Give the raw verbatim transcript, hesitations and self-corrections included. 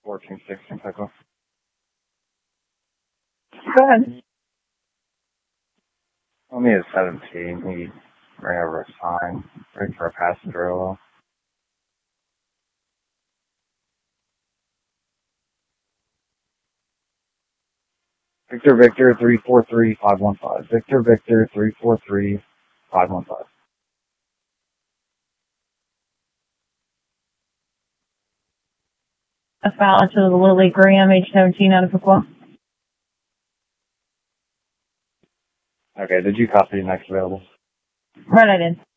fourteen sixteen Pickle. Go ahead. Let me at seventeen. We ran over a sign. Ready for a passenger oil. Victor Victor three four three five one five. Victor Victor three four three five one five. A foul to the Lily Graham, age seventeen, out of Pickle. Okay, did you copy next available? Right, I did.